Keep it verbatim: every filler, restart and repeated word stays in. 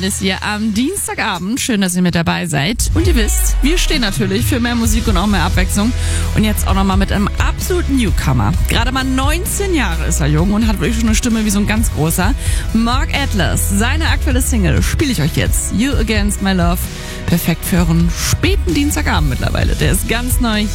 Alice hier am Dienstagabend. Schön, dass ihr mit dabei seid. Und ihr wisst, wir stehen natürlich für mehr Musik und auch mehr Abwechslung. Und jetzt auch nochmal mit einem absoluten Newcomer. Gerade mal neunzehn Jahre ist er jung und hat wirklich schon eine Stimme wie so ein ganz großer. Mark Atlas, seine aktuelle Single spiele ich euch jetzt. You Against My Love. Perfekt für euren späten Dienstagabend mittlerweile. Der ist ganz neu.